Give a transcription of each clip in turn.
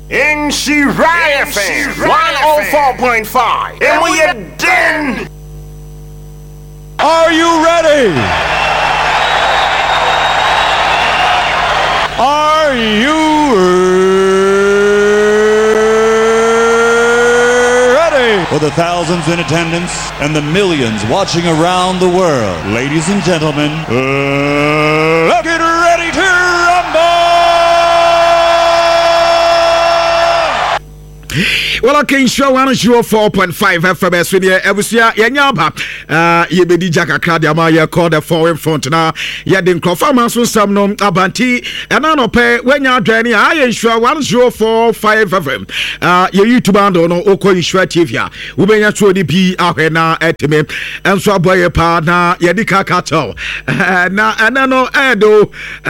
in Shirai FM 104.5. And we are done. Are you ready? Are you ready? For the thousands in attendance and the millions watching around the world, ladies and gentlemen, let's get ready to rumble! Well, okay, show 104.5 FM. Senior Ebusia Yanyaba. Yebedi Jaka Kradiama, you call the foreign front now. Yadin Crawford, some nom Abanti, and I know pay when you're joining. I ensure 104.5 FM. Your YouTube and no Oko Insure TV. Ubenya Chodi P. Ahena at me, and so boy a partner Yadika Kato. Now, and I know Edo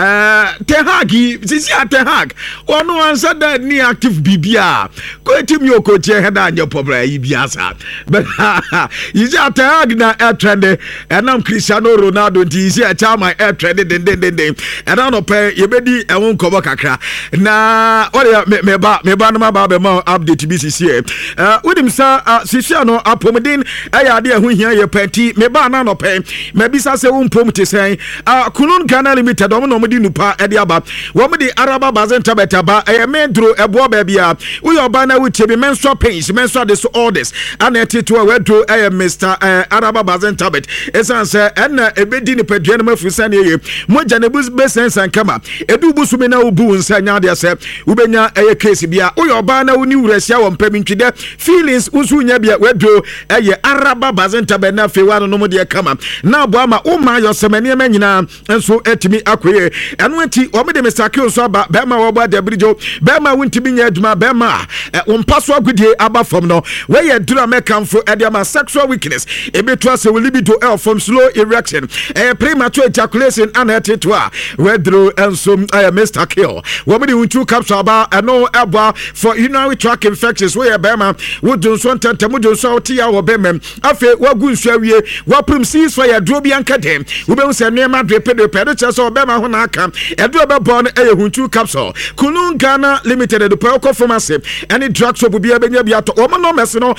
Tehagi, this year Tehag. One answer that near active BBR. Go to me. Coach head your problem ibiasa but you just tag na air trend and I'm Cristiano Ronaldo nti a tell my air trend den and I no pay you bedi e won kobo kakra na what me ba no ba be ma update BCC with him sir sisi no apomden aya de ho hia ye party me ba na no pay me bisa se won pom te sen Kunun Ghana Limited o no modi nupa e de aba wo me di Araba Bazen Tabeta ba e mendro ebo ba bia we oba na we menstrual pains, menstrual disorders, and a title where to Mr. Araba Bazen Tabet. Essence, and a bedin pedrenum of Sanya, Mojanabus Bessens and Kama, Edu Busumina Ubu and Sanya, they say, Ubena a case bia, or your banner, new Ressia on Pemintida, feelings Usunya, where do a Araba Bazen Tabet, Nafiwan, no more dear Kama. Now, Bama, oh my, your Semania Menina, and so etimi acquire, and when T. Omede Mr. Kilsaba, Bama, Oba de Brijo, Bama, Wintibinia, Bama, Password good day about from no where you do not come for Ediama sexual weakness. A bit trust will lead to L from slow erection, a premature ejaculation and a titua. Where drew and some Mr. Kill. Woman with 2 cups about and no elbow for urinary tract infections where Bama would do something to so tia or Bemen. After what good shall we wapum seas for your drobian cadem. We don't say near Madrid pedicures or Bema Honaka, a drubber born a 2 cups. Kunun Ghana Limited, the Perco Pharmacy, and it drugs will be a biato no mesino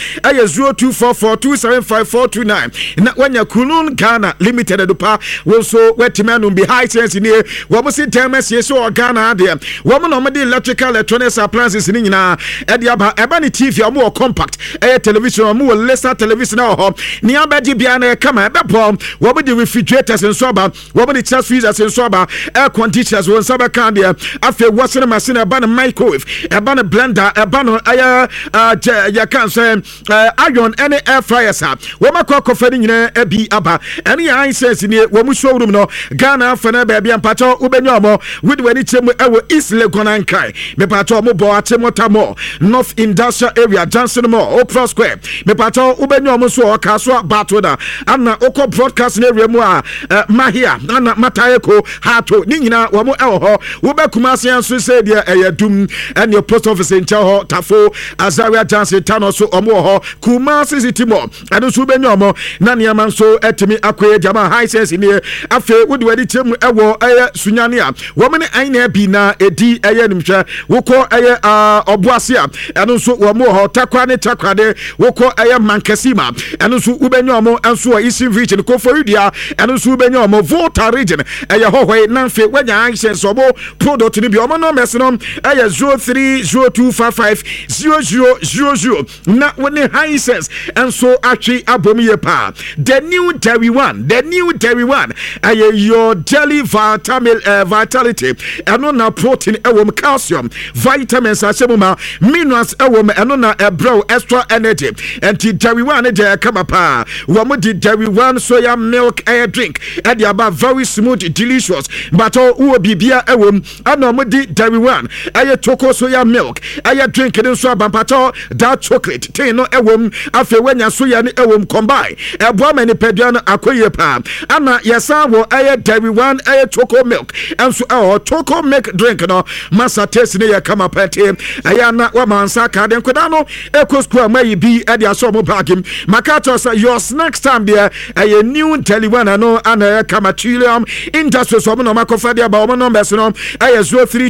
0244275429 na wanya Kunun Ghana Limited do pa wo so wetimanum be high sense in here wo mo sit terms yes so Ghana there wo mo no me electrical electronics appliances ni nyina e dia ba eba ni TV o mo compact television o mo lesser television o ni abedi bia na kama e bepom wo mo the refrigerators and so ba wo mo the chest freezers and so ba air conditioners won saba kan there afi washing machine e ba na microwave e ba na blender e ba no ya can say iron any air fryers ha we makọ kofani nyina abi aba any high sense ni we mu showroom no Ghana fana ba bia mpacho ubenya omo with we ni chemu ewo East Legon Kai me pacho omo bo atemota mo North Industrial Area Johnson Mall Opera Square me pacho ubenya omo so okaso batoda ana oko broadcast area mu a mahia ana matayeko hato ni nyina wo mo ewo wo be kumase anso say dia eyadum and your post office in Chaho Tafo Azaria Johnson Tano so omo ho Kumasi City Mall and so benyo omo na niam so etimi akwe jama high sense ni afi wodi wadi chemu ewo sunyane a wo me aina bi na edi nimhwe wokọ obuase a eno so wo mo ho takwade wokọ mankasima eno so ubenyo omo enso Eastern region ko forudia eno so ubenyo omo Volta region hohwe na fe wanya high sense omo product ni bi omo no mesino 0302550000 na woni high sense and so actually abomiye pa the new Terry one your daily vitality eno na protein ewom calcium vitamins asebuma minerals ewom eno na ebro extra energy and Terry one dey come pa wo mo di Terry one soya milk air drink and about very smooth delicious but bibia ewom ano mo di Terry one choco soya milk air drink den so abampa pato dark chocolate tin no ewom afi wanya so ya ne ewom combine eboa mani pedua no akoye pa ana yesa wo Dairy One choco milk enso choco milk drink no masa taste ne ya kama pete aya na wa mansa ka den koda no ekosku mai bi e dia so mo bagim makato say your snacks time there a new Dairy One no ana kama trillium industry so no makofa dia ba o numbers no aya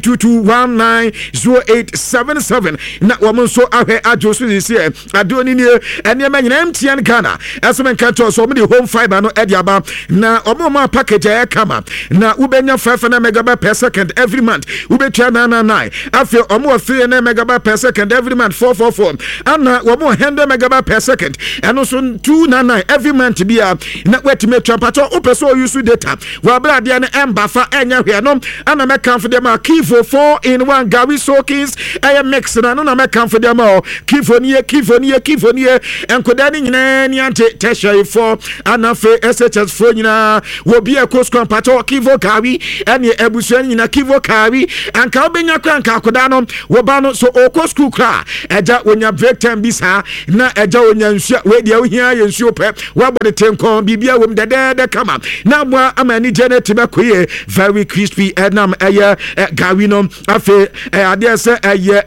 0322190877 na wo so ahwe ajo so this year adoni ni ene ma nyina MTN Ghana esome kanto so mo the home fiber no e dia ba na o mo package kama na ubenya 5 megabyte per second every month ubetua 999 after omo 3 megabyte per second every month 444 ana omo 100 megabyte per second eno so 299 every month bia na wetime trapato upeso use data wa bra dia na embafa enya hwe no ana me kan for dem Kivo 4-in-1 Gawi Soakins mix na no na me kan for dem Kivo nie enkoda ni nyina ni ante tertiary 4 ana fe SHS 4 nyina wo bia koskon pato Kivo Kawi ene ebusuan nyina Kivo Kawi anka obenya kranka akoda no wo ba no so okosku kra eja onya break time bi sa na eja onya nsua we dia ohia ye nsuo pe wa bode tenkon bibia wom dede kama na mwa amani Janet Bakoye very crispy enam eye Gawi no afe ade se eye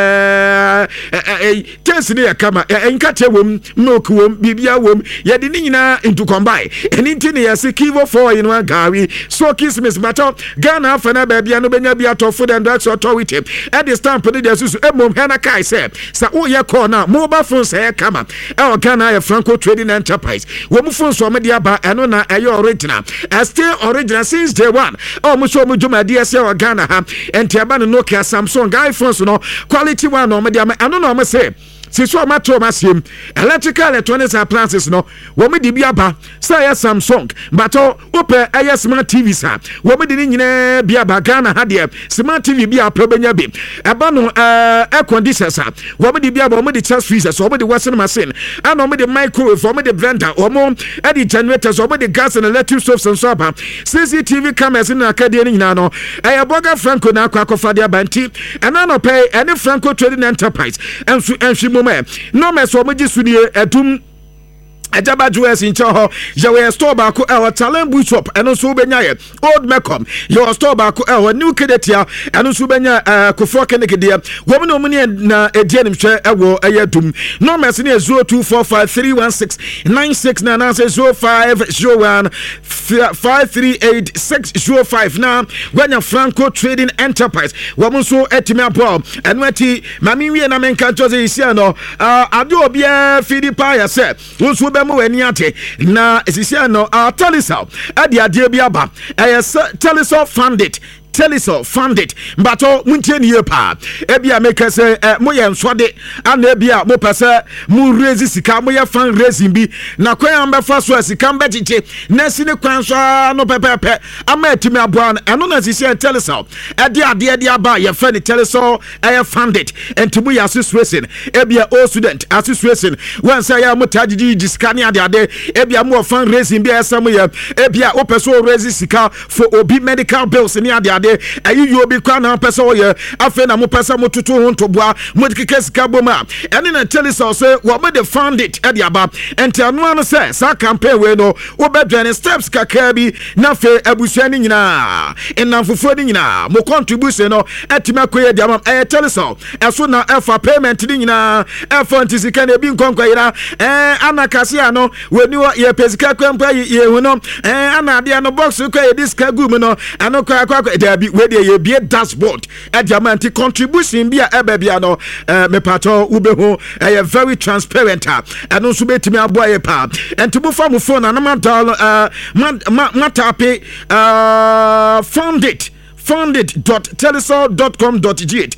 tense ne kama enkate wom milk wom bibia wom ye de nyina into combine enti ne yesi Kivo 4-in-1 Gawi Soakins Miss Bato Ghana afana babia no benya bia to food and drugs authority at the stamp de susu emom hana kai se sa wo ye call na mobile phone se kama Ghana ya Franco Trading Enterprise wo mu phone so me dia ba eno na original still original since day one mo so mo juma DSL Ghana ha enti aba no Nokia Samsung iPhones no quality one no me dia eno no me say so amato masiem electrical electronics appliances no wo me di bia ba say Samsung but ope smart TV sa wo me di nyina bia ba Ghana ha de smart TV bia probenya bi eba no air conditioner sa wo me di bia ba wo me di chest freezer so wo me di washing machine and wo me di microwave wo me di blender wo mo e di generators wo me di gas and electric stoves and so on CCTV cameras in akade ni nyina no boga Franco na akwafa de abanti ena no pay any Franco Trading Enterprise ensu no me so moji sudie edum Ajaba Jewels in Choho, Jawe store back our talent boot shop, and also Benya, Old Macom, your store back our new cadetia, and also Benya, Kofokenekia, woman omni na a denim share a war a yetum. No messing 0245316960153860 now. When your Franco Trading Enterprise, woman so etima bob, and weti, Mammy and Amencantos is no, Ado Bia Fidi Pia said, mo eniate na esisia no Telisol ade ade bia ba Telisol funded but muntie nie pa ebia make say mo ye nsode ana ebia mo pese mo raise sika mo ye fan raising bi na kwan amba fa so sika mba chiche na sine kwan so no pepepe ama etimi aboa eno na esisia Telisol ade ade aba ye fa ni Telisol funded entimu ya association ebia all student association wan say ya mo tagiji sika ni ade ebia mo fan raising bi esam ye ebia o pese o raise sika for obi medical bills ni ade ayi obi kwa na pesa oye afa na mo pesa mo tutu ho ntoboa mo dikeke sika boma ene na Telisol say wo mo de fund it e dia ba enti anu anu say sa campaign we no wo bedwane steps kakra bi na fe abusua ni nyina enamfofo ni nyina mo contribution no etima koye dia ma Telisol eso na efa payment ni nyina efa ntisika na ebi nkonkwa anakase ano weni ye pesika kwampa ye hu no ana de no box kwa ye diska gum no ano kwa da bi we ye be dashboard e diamond contribution bia ebe bia no me pato ube ho very transparent and no so betimi aboye pa entibu fa mo phone na matape fundit.telisol.com.gh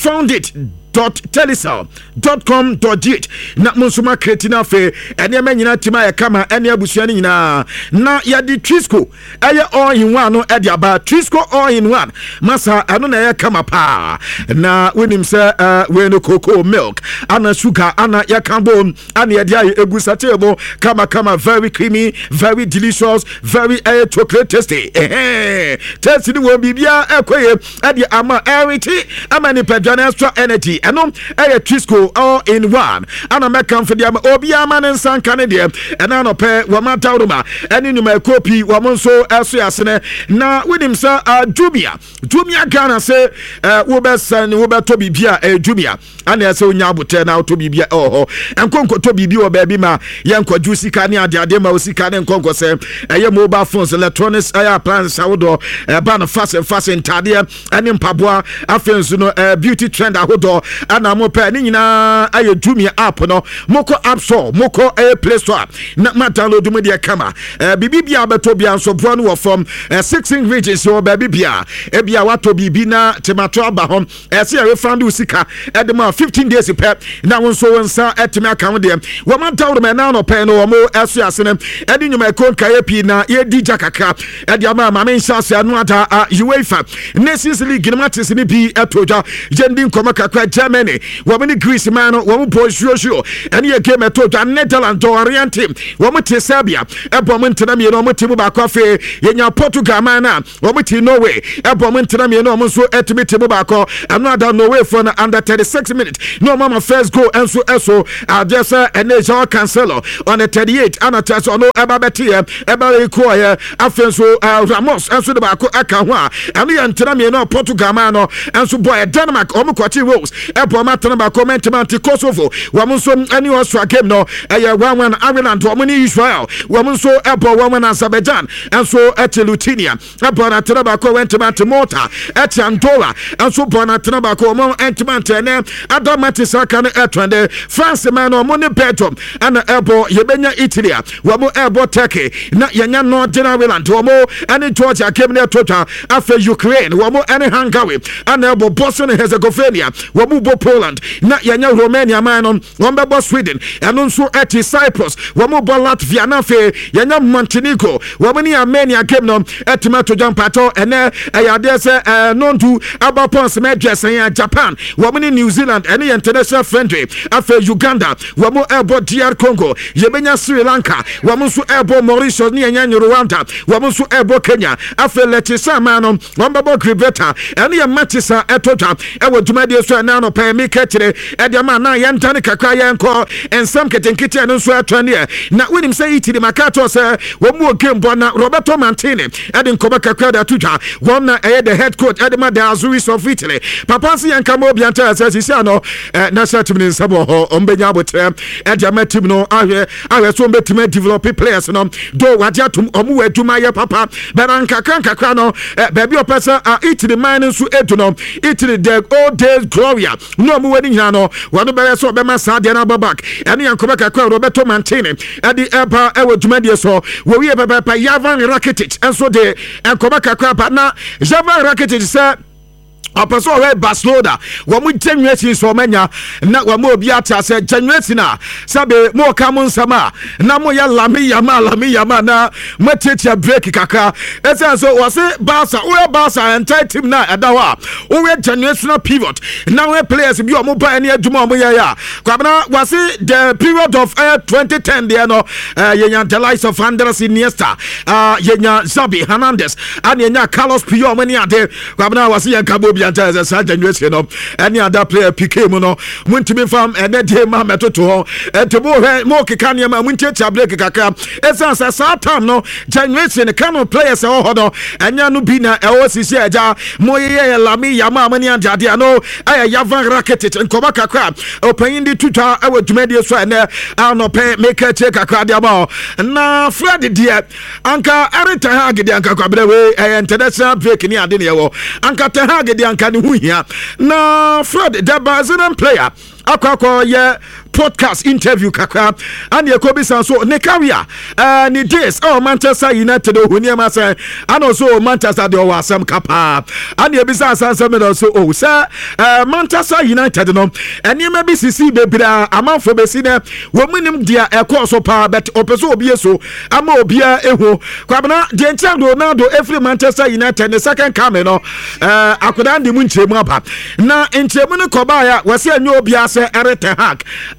fundit.telisol.com.gh na monsuma kretina fe ene manyina tima ya kama ene abusua ni nyina na ya di Trisco all in one no e dia ba Trisco all in one masa ano na ya kama pa na wenim se we no cocoa milk ana sugar ana ya kambo ana ya dia egusa table kama very creamy very delicious very chocolate tasty tasty ni wo bibia ekoye e dia ama everything ama ni pedwana extra energy ɛno ɛyɛ Trisco all in one ana mɛka mfidi ama obi ama ne nsa nka ne deɛ ɛna no pɛ wɔma tawroma ɛne nnwuma kopi wɔn nso ɛso asene na wonim sɛ Jumia Ghana sɛ wobɛtɔ bibia Jumia ana sɛ onya abotɛ na wotɔ bibia nkonkoto bibi wɔ baabi ma yɛnkɔdwu sika ne adeade ma osika ne nkonko sɛ ɛyɛ mobile phones electronics ɛyɛ appliances awodo ɛba no fast ntadeɛ ɛne mpaboa afei nso no beauty trend awodo ana mo pɛ ne nyinaa ɛyɛ Jumia app no moko app store moko play store na ma download mu deɛ kama bibi bia bɛtɔ bia nso bro no wɔ from 16 regions wɔ baabi bia ebia watɔ bibi na tomato aba hɔ ɛsɛ yɛ refund sika ɛde ma 15 days pɛ na wo nso wonsa ɛtemi aka ho deɛ wɔma download na no pɛ no wɔn ɛso asene ɛde nnwuma ɛkɔ nkaeɛ pii na yɛdi gya kakra ɛde ama maame nhyɛ ase ano ada UEFA Nations League no mates ne bi ɛto dwa yɛndi nkɔmɔ kakra Germany wɔn ne Greece man no wɔn bɔ hwuo ɛne yɛ game ɛto dwa Netherlands Orient team wɔn te Serbia ɛbɔ mo ntena mmienu wɔn te mu baako afei yɛnya Portugal man na wɔn te Norway ɛbɔ mo ntena mmienu wɔn nso ɛtumi te mu baako ano ada Norway for no under 36 minutes no mama first goal ɛnso ɛso adɛsɛ ɛne João Cancelo on the 38 ana tɛsɛ ɔno ɛba bɛte yɛ ɛba ɛkɔ yɛ afei nso Ramos ɛnso de baako aka ho a ɛno yɛ ntena mmienu Portugal man no ɛnso bɔ Denmark wɔn kɔkye Wales ɛbɔ ma tena baako mɛntɛmante Kosovo wɔn nso ɛne Austria game no ɛyɛ 1-1 Ireland wɔn ne Israel wɔn nso ɛbɔ 1-1 Azerbaijan ɛnso ɛte Lithuania ɛbɔ na tena baako mɛntɛmante Malta ɛte Andorra ɛnso bɔ na tena baako wɔn mɛntɛmante ɛnɛ Adamati Saka ne ɛtwɛnde France man no wɔn ne Belgium ɛna ɛbɔ yɛbɛnya Italy wɔn ɛbɔ Turkey na yɛnya Northern Ireland wɔn ɛne Georgia game ne ɛtotwa afɛ Ukraine wɔn ɛne Hungary ɛna ɛbɔ Bosnia and Herzegovina wɔn bɔ Poland na yɛnya Romania man no wɔn bɛbɔ Sweden ɛno nso ɛte Cyprus wɔn bɔ Latvia na afɛ yɛnya Montenegro wɔn ne Armenia game no ɛtuma to dwa mpato ɛnɛ ɛyɛ adeɛ sɛ nondu aba pons mɛdwɛsɛn Japan wɔn ne New Zealand ɛne yɛ international friendly afɛ Uganda wɔn ɛbɔ DR Congo yɛbɛnya Sri Lanka wɔn nso ɛbɔ Mauritius ne yɛnya Rwanda wɔn nso ɛbɔ Kenya afɛ Letisa man no wɔn bɛbɔ Gibraltar ɛne yɛ Matisa ɛtotwa ɛwɔ dwumadie so ɛna no pɛɛ mi kɛkyerɛ ɛde ama na yɛntane kakra yɛnkɔ nsɛm ketenkete ɛno nso ɛtɔ neɛ na wonim sɛ Italy makato sɛ wɔn mu game bɔ na Roberto Mantini ɛde nkɔmɔ kakra de atotwa wɔn na ɛyɛ the head coach ɛde ma the Azuris of Italy papa nso yɛnka ma obi anta sɛ sisi ano national team ne nsɛm wɔ hɔ ɔmo bɛnya abotire ɛde ama team no ahwɛ so ɔmo bɛtumi develop players no do wagye atum ɔmo wɔ adwuma yɛ papa bɛna nkakra no baabi ɔpɛ sɛ Italy man nso edu no Italy the old days gloria no ɔmo wɔ ne nyinaa no wɔn bɛyɛ sɛ ɔbɛma saa deɛ no abɔ back ɛne yɛn nkɔmɔ kakra Roberto Mantini ɛde ɛba ɛwɔ dwumadie so wɔwie pɛpɛpɛ Jovan Rakitic ɛnso de nkɔmɔ kakra pa na Jovan Rakitic sɛ ɔpɛsɛ ɔhwɛ Barcelona wɔn January nso ɔmanya na wɔn obi ate asɛ January na sabe mo ka mo nsɛm a na mo yɛ lami yama na mo tietia break kakra ɛsɛ so wɔse Barca wɔyɛ Barca entire team na ɛda hɔ a wɔyɛ January na pivot na wɔyɛ players bi wɔn ba ɛne adwuma wɔn yɛ ya kwabena wɔse the period of 2010 deɛ no yɛnya the likes of Andres Iniesta yɛnya Xavi Hernandez and yɛnya Carlos Puyol wɔn ne ade kwabena wɔse yɛn kabo bi anta as a January no any other player PK mu no muntimi fam ene de ma metoto ho entebo hwe mo keka ne ma munchecha break kakra esan sa time no January ne kan players e ho no enya no bi na e wo sisi aja mo ye lami yama amani ade no aya Jovan Rakitic nkoba kakra opanyin di tuta e wo dwumadi so ene anope make check kakra de aba na Fred die anka Erita ha gidi anka kwabere we international break ni ade ne ye wo anka te ha gidi anka ni hu hia na Fred the Brazilian player akwa ye podcast interview kakra and ye kobi san so ne career ni days Manchester United ohuni ma say and also Manchester de wasam kapa and ye bi san san so sir Manchester United no eni ma bi sisi bebira amanfo besi ne wo munim dia ekọ so pa but opeso obi eso ama obia ehu kwabena de Cristiano Ronaldo every Manchester United the second come no akoda ndi mu nchemu aba na nchemu ne koba ya wase anyo obia se Erik ten Hag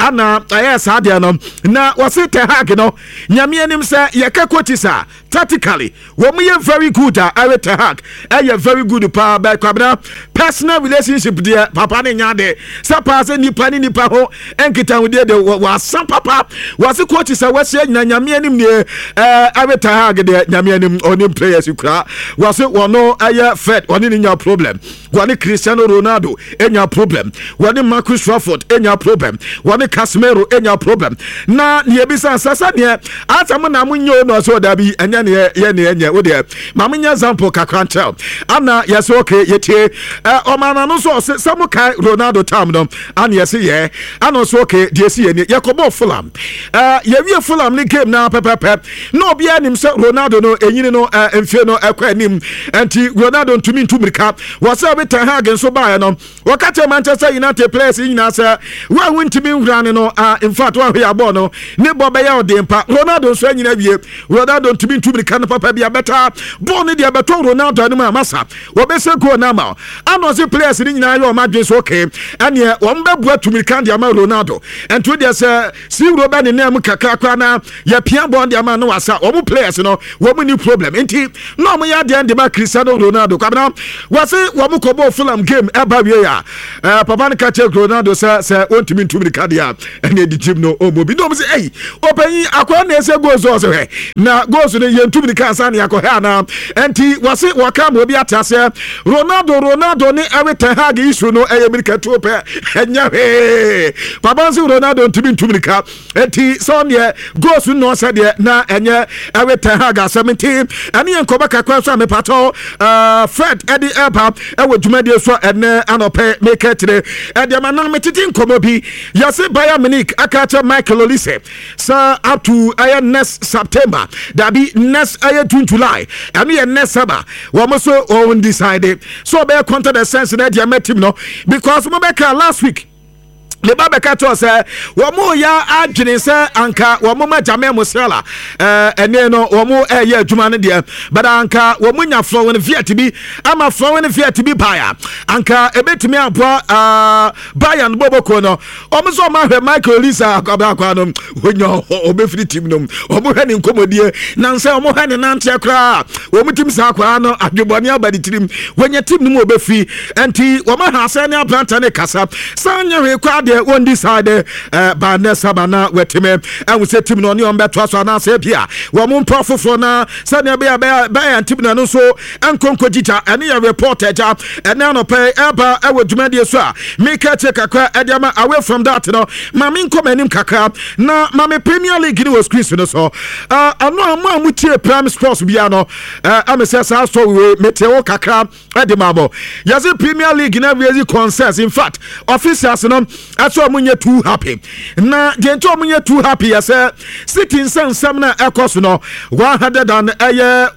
ana ayɛ saa deɛ no na wɔse Ten Hag no nyame anim sɛ yɛka coaches a tactically wɔn yɛ very good a ɛwɛ Ten Hag ɛyɛ very good pa bɛ kwabena personal relationship deɛ papa ne nya de sɛ paa sɛ nipa ne nipa ho ɛnkita ho deɛ de wɔasa papa wɔse coaches a wɔahyɛ nyina nyame anim ne ɛwɛ Ten Hag deɛ nyame anim ɔne players kura wɔse wɔno ɛyɛ Fred ɔne ne nya problem wɔne Cristiano Ronaldo ɛnya problem wɔne Marcus Rashford ɛnya problem wɔne Casemiro ɛnya problem na ne ebisa sasa ne atam na munyo no so da bi ɛnya ne yɛ wo de ma munya example kakrantel ana yes okay yetie ɔmana no so sɛ kai Ronaldo tam no ana yes ye ana so okay de si ye yɛkɔbɔ Fulham yɛwie Fulham ne game na pɛpɛpɛ no obi anim sɛ Ronaldo no enyini no mfie no ɛkɔ anim anti Ronaldo ntumi ntumrika wɔsɛ be Ten Hag nso bae no wɔka Manchester United players nyina sɛ wa wontumi nwrane no in fact wa hwɛ abɔ no ne bɔ bɛyɛ odempa Ronaldo nso nyina wie Ronaldo ntumi ntumrika no papa bia bɛta bɔ ne de bɛtɔ Ronaldo anim amasa wɔbɛsɛ goal na ma ano se players ni nyina yɛ ɔmadwe so okay ɛne wɔn bɛbua tumrika de ama Ronaldo ɛnto de sɛ si Roba ne nam kakrakra na yɛ pia bɔ de ama no wasa wɔn players no wɔn ni problem nti na wɔn yɛ de ma Cristiano Ronaldo kwabena wɔse wɔn kɔbɔ Fulham game ɛba wie ya papa ne kache Ronaldo sɛ ontimi ntumi ka dia ɛne di team no omobi no say ei opanyi akwa na ese goals so hɛ na goals no ye ntumi ka san ya kɔ hɛ na enti wɔse wɔka mo bi atase Ronaldo ne ɛwe Ten Hag issue no ɛyɛ mirika to pɛ ɛnya hɛ papa se Ronaldo ntumi ka enti so ne goals no sɛ de na ɛnyɛ ɛwe Ten Hag asɛmti ɛne nkɔba kakwa so amepato Fred Eddie Eba ɛwɔ dwumadi so ɛne anɔpɛ make today ɛdeɛma na metete nkɔmmɔ bi yɛse Bayern Munich aka kyɛ Michael Olise sɛ up to next September dabi next June July ɛno yɛ next summer wɔn so wɔn decide so ɔbɛyɛ counter the sense na ɛdeɛma team no because mo bɛka last week le ba beka to say wo mo ya adwene say anka wo mo majame Musiala ene no wo mo eye adwuma ne de but anka wo mo nya flow ne Fiat bi ama flow ne Fiat bi baya anka ebetimi aboa Bayern Boboko no o mo so ma hwe Michael Olise akwa no onyo obefiri team no o mo hwe ne nkomodie na nse o mo hwe ne nante akra wo mo team sa akwa no adwebone abadi tirim wonya team no mo obefiri enti wo ma ha ase ne aplanta ne kasa sanya hwe kwa on decide by next sabana wetime and we say team no on beto so na say bia wo mo profofo na say na be team no so enkonkojita ene ya reporter ja ene no pay eba e wodumade so a make check akwa ediama away from that no ma me nkom anim kakra na ma me Premier League ni was squeeze no so ano amu tie Prime Sports bia no am say sa so we meteo kakra edimabo yes Premier League na really concerns in fact officials no so omunye too happy na gento omunye too happy yes City nsem na ekos no 100 and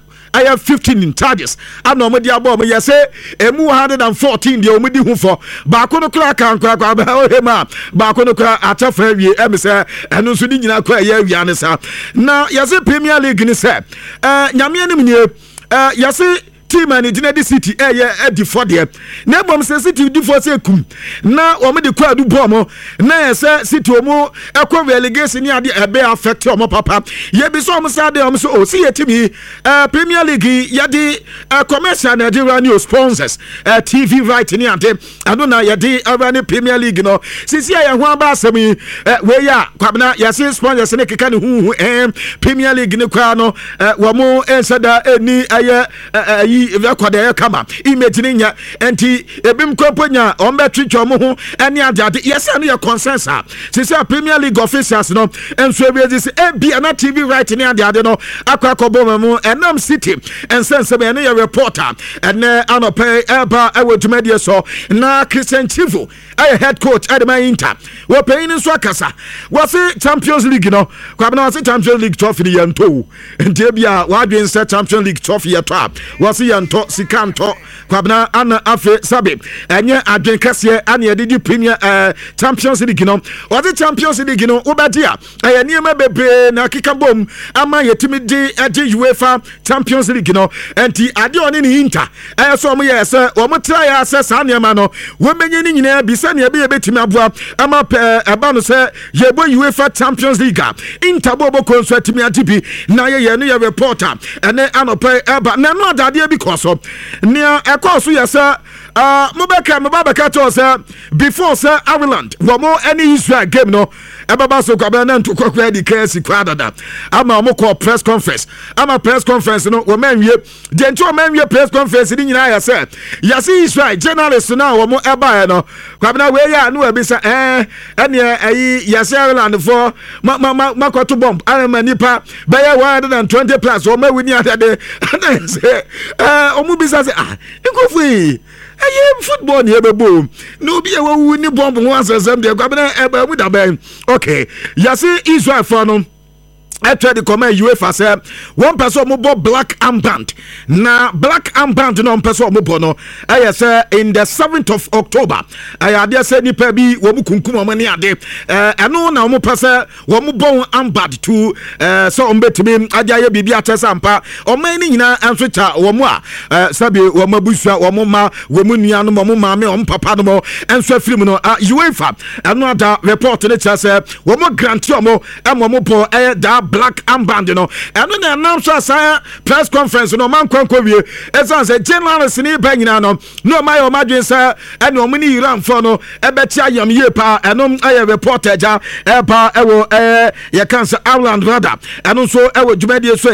15 in charges and no media bomb yes emu 114 de omudi hu for ba ko no kra kan kwa o hema ba ko no kra atafa wie em se enu so di nyina kwa ya wi anesa na yes Premier League ni se nyame anim nie yes team and the City di for there na bom se City di for se kum na o me de kwa du bom na se City o mo ekọ relegation ni ade ebe affect o mo papa ye bi so o mo sa de o mo so o si ye team Premier League ye di commercial Nigeria new sponsors TV right ni ade ado na ye di Urban Premier League no sisi ya ho aba asem we ya kwabna ye se sponsors ne keka ne hu Premier League ne kwa no wo mo ensada eni aye record kama image nya enti ebim komponya ombe twitwa mo ho ene ade yes ane your consensus say Premier League officials no enso ebiezi say ebia na TV right ne ade no akwakobo mu enam City ensense be ne your reporter ene anope eba ewodumade so na Christian Chivo head coach Adema Inter we paying so akasa we say Champions League no kwabena say Champions League trophy yanto enti ebia wadwen say Champions League trophy yato we say yanto sikanto kwabna ana afe sabe enye adwen kase ana yɛde Premier Champions League no ɔde Champions League no wobadia ɛyɛ niema bebre na kika bom ama yɛtimi de UEFA Champions League no enti ade ɔne ne Inter ɛyɛ so ɔmo yɛ sɛ ɔmo try asɛ saa niema no wɔmenye ne nyinaa bi sɛ ne yɛbɛtimi aboa ama ɛba no sɛ yɛbɔ UEFA Champions League Inter bobo konso atimi atibi na yɛ no yɛ reporter ɛne anɔpɛ ɛba na no adadeɛ bi kɔ so nea ɛkɔ so yɛ sɛ mobɛka to sɛ before sɛ Ireland wɔmo any Israel game no ɛbɛba so kwabɛ na ntokɔkɔ di kasi kwa dada ama ɔmo kɔ press conference ama press conference no wɔmanwie deɛ nti wɔmanwie press conference ni nyinaa yɛ sɛ yɛse Israel journalist na wɔmo ɛbaeɛ no kwabena wei yɛ no abi sɛ ɛneɛ ɛyi yɛse Ireland for makɔto bomb ama nipa bɛyɛ 120 plus wɔma wini adade ana sɛ ɔmo bisa sɛ nkɔfo yi ɛyɛ football ni ɛbɛbɔ na obi a wɔwu ni bomb ho asɛsɛm deɛ kwabena ɛbɛ mu dabɛn okay yɛse Israel for no ɛtwa de kɔma UEFA sɛ wɔn pɛ sɛ ɔmo bɔ black armband na black armband na ɔmo pɛ sɛ ɔmo bɔ no ɛyɛ sɛ in the 7th of October ɛyɛ adeɛ sɛ nipa bi wɔn kunkum ɔmo ne ade ɛno na ɔmo pɛ sɛ wɔn bɔ wɔn armband to sɛ ɔmo betumi agye ayɛ biribi akyɛ sɛ ampa ɔmo ne nyinaa nso kya wɔn a sɛbi wɔn abusua wɔn ma wɔn nuanom wɔn maame wɔn papa nom nso afiri mu no UEFA ɛno ada report ne kyerɛ sɛ wɔn grant ɔmo ɛma ɔmo bɔ ɛyɛ da black armband no ɛno na announce asa press conference no man kwankɔ wie ɛsan sɛ journalist ne ba nyina no no ma yɛ ɔmadwen sɛ ɛne ɔmo ne Iran fo no ɛbɛti ayam yie pa ɛno ɛyɛ reporter gya ɛba ɛwɔ yɛ kan sɛ Ireland rather ɛno nso ɛwɔ dwumadie so